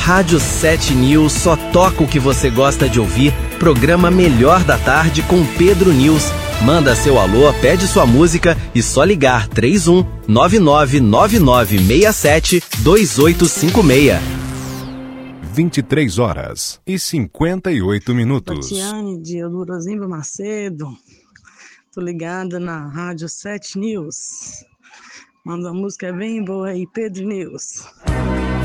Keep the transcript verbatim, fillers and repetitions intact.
Rádio sete News só toca o que você gosta de ouvir. Programa Melhor da Tarde com Pedro News. Manda seu alô, pede sua música e só ligar três um nove nove nove nove seis sete dois oito cinco seis. vinte e três horas e cinquenta e oito minutos. Tatiane de Eudorozimba Macedo. Tô ligada na Rádio sete News. Manda uma música bem boa aí, Pedro News.